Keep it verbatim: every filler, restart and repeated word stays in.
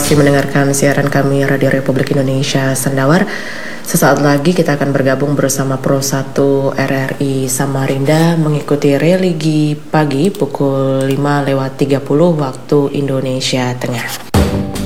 masih mendengarkan siaran kami Radio Republik Indonesia Sendawar. Sesaat lagi kita akan bergabung bersama Pro satu R R I Samarinda mengikuti religi pagi pukul lima lewat tiga puluh waktu Indonesia Tengah.